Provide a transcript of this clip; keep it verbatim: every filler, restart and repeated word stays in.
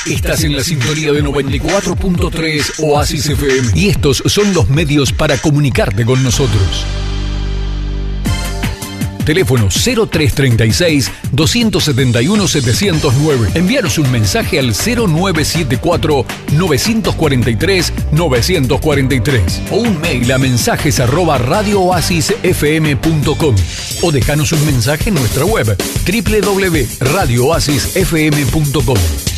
Estás en la sintonía de noventa y cuatro punto tres Oasis F M y estos son los medios para comunicarte con nosotros. Teléfono cero tres treinta y seis, doscientos setenta y uno, setecientos nueve. Envíanos un mensaje al cero nueve siete cuatro, novecientos cuarenta y tres, novecientos cuarenta y tres o un mail a mensajes arroba radio oasis f m punto com o dejanos un mensaje en nuestra web doble u doble u doble u punto radio oasis f m punto com.